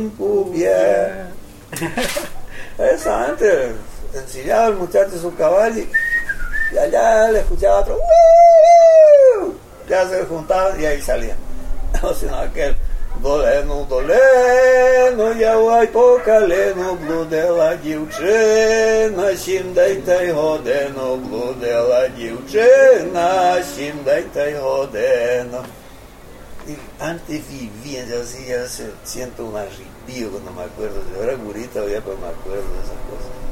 impubia. Eso antes enseñaba al muchacho su caballo y allá le escuchaba otro. Ya se juntaban y ahí salían. O sino aquel doleno, я покалено блудила дівчина, 7 годину блудила дівчина, 7 годину. Y antes vivían, yo así, ya siento un arrepío cuando me acuerdo. Yo era gurita, ya, pero me acuerdo de esas cosas.